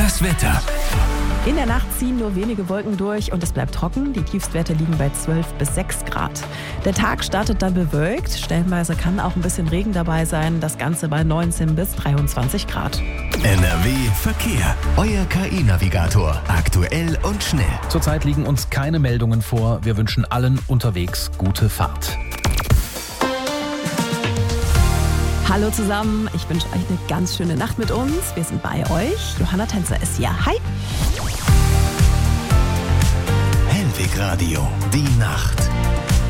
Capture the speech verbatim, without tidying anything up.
Das Wetter. In der Nacht ziehen nur wenige Wolken durch und es bleibt trocken. Die Tiefstwerte liegen bei zwölf bis sechs Grad. Der Tag startet dann bewölkt. Stellenweise kann auch ein bisschen Regen dabei sein. Das Ganze bei neunzehn bis dreiundzwanzig Grad. N R W Verkehr. Euer K I-Navigator. Aktuell und schnell. Zurzeit liegen uns keine Meldungen vor. Wir wünschen allen unterwegs gute Fahrt. Hallo zusammen, ich wünsche euch eine ganz schöne Nacht mit uns. Wir sind bei euch. Johanna Tänzer ist hier. Hi! Hellwig Radio. Die Nacht.